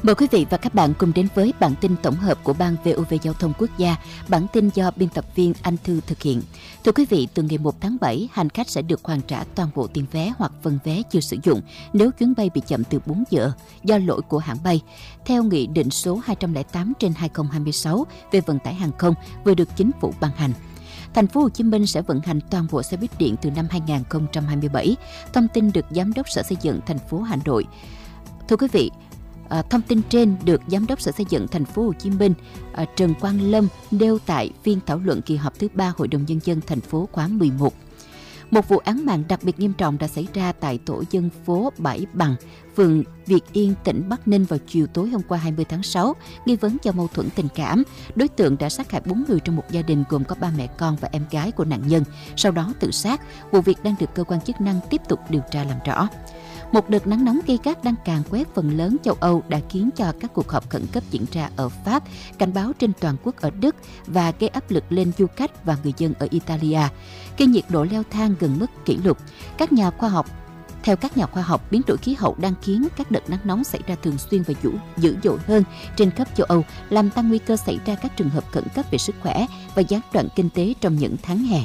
Mời quý vị và các bạn cùng đến với bản tin tổng hợp của Ban VOV Giao thông Quốc gia. Bản tin do biên tập viên Anh Thư thực hiện. Thưa quý vị, từ ngày 1 tháng 7, hành khách sẽ được hoàn trả toàn bộ tiền vé hoặc phần vé chưa sử dụng nếu chuyến bay bị chậm từ 4 giờ do lỗi của hãng bay. Theo Nghị định số 208/2026 về vận tải hàng không vừa được Chính phủ ban hành. Thành phố Hồ Chí Minh sẽ vận hành toàn bộ xe buýt điện từ năm 2027. Thông tin được Giám đốc Sở Xây dựng thành phố Hà Nội. Thưa quý vị, thông tin trên được Giám đốc Sở Xây dựng thành phố Hồ Chí Minh Trần Quang Lâm nêu tại phiên thảo luận kỳ họp thứ 3 Hội đồng Nhân dân thành phố khóa 11. Một vụ án mạng đặc biệt nghiêm trọng đã xảy ra tại tổ dân phố Bãi Bằng, phường Việt Yên, tỉnh Bắc Ninh vào chiều tối hôm qua 20 tháng 6. Nghi vấn do mâu thuẫn tình cảm, đối tượng đã sát hại 4 người trong một gia đình gồm có 3 mẹ con và em gái của nạn nhân, sau đó tự sát. Vụ việc đang được cơ quan chức năng tiếp tục điều tra làm rõ. Một đợt nắng nóng gay gắt đang càn quét phần lớn châu Âu đã khiến cho các cuộc họp khẩn cấp diễn ra ở Pháp, cảnh báo trên toàn quốc ở Đức và gây áp lực lên du khách và người dân ở Italia. Khi nhiệt độ leo thang gần mức kỷ lục, theo các nhà khoa học, biến đổi khí hậu đang khiến các đợt nắng nóng xảy ra thường xuyên và dữ dội hơn trên khắp châu Âu, làm tăng nguy cơ xảy ra các trường hợp khẩn cấp về sức khỏe và gián đoạn kinh tế trong những tháng hè.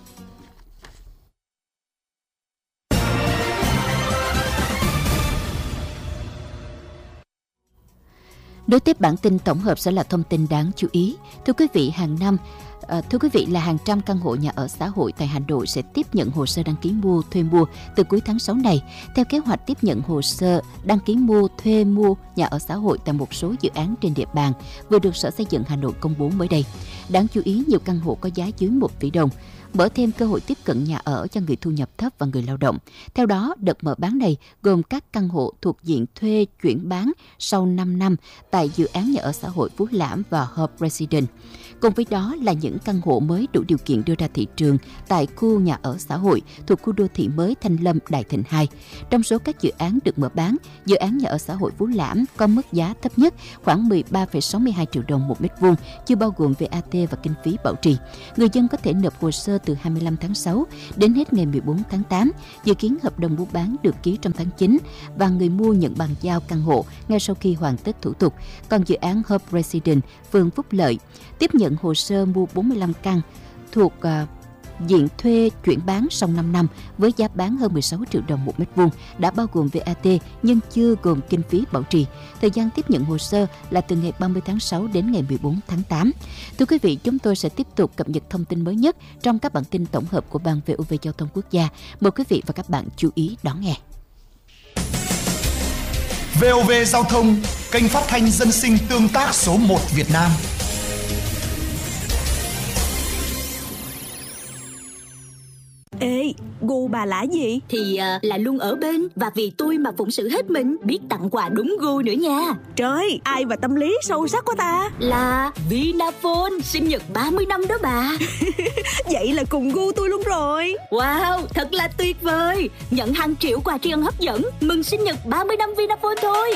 Đối tiếp bản tin tổng hợp sẽ là thông tin đáng chú ý. Thưa quý vị, hàng trăm căn hộ nhà ở xã hội tại Hà Nội sẽ tiếp nhận hồ sơ đăng ký mua, thuê mua từ cuối tháng 6 này. Theo kế hoạch tiếp nhận hồ sơ đăng ký mua, thuê mua nhà ở xã hội tại một số dự án trên địa bàn vừa được Sở Xây dựng Hà Nội công bố mới đây. Đáng chú ý, nhiều căn hộ có giá dưới 1 tỷ đồng, mở thêm cơ hội tiếp cận nhà ở cho người thu nhập thấp và người lao động. Theo đó, đợt mở bán này gồm các căn hộ thuộc diện thuê chuyển bán sau 5 năm tại dự án nhà ở xã hội Phú Lãm và Hope Residence. Cùng với đó là những căn hộ mới đủ điều kiện đưa ra thị trường tại khu nhà ở xã hội thuộc khu đô thị mới Thanh Lâm, Đại Thịnh 2. Trong số các dự án được mở bán, dự án nhà ở xã hội Phú Lãm có mức giá thấp nhất khoảng 13,62 triệu đồng một mét vuông, chưa bao gồm VAT và kinh phí bảo trì. Người dân có thể nộp hồ sơ từ 25 tháng 6 đến hết ngày 14 tháng 8. Dự kiến hợp đồng mua bán được ký trong tháng 9 và người mua nhận bàn giao căn hộ ngay sau khi hoàn tất thủ tục. Còn dự án Hope Residence, phường Phúc Lợi, tiếp nhận hồ sơ mua 45 căn thuộc diện thuê chuyển bán sau 5 năm với giá bán hơn 16 triệu đồng một mét vuông, đã bao gồm VAT nhưng chưa gồm kinh phí bảo trì. Thời gian tiếp nhận hồ sơ là từ ngày 30 tháng 6 đến ngày 14 tháng 8. Thưa quý vị, chúng tôi sẽ tiếp tục cập nhật thông tin mới nhất trong các bản tin tổng hợp của Ban VOV Giao thông Quốc gia. Mời quý vị và các bạn chú ý đón nghe. VOV Giao thông, kênh phát thanh dân sinh tương tác số 1 Việt Nam. Ê, gu bà là gì? Thì là luôn ở bên, và vì tôi mà phụng sự hết mình, biết tặng quà đúng gu nữa nha. Trời, ai mà tâm lý sâu sắc quá ta. Là Vinaphone, sinh nhật 30 năm đó bà. Vậy là cùng gu tôi luôn rồi. Wow, thật là tuyệt vời. Nhận hàng triệu quà tri ân hấp dẫn, mừng sinh nhật 30 năm Vinaphone thôi.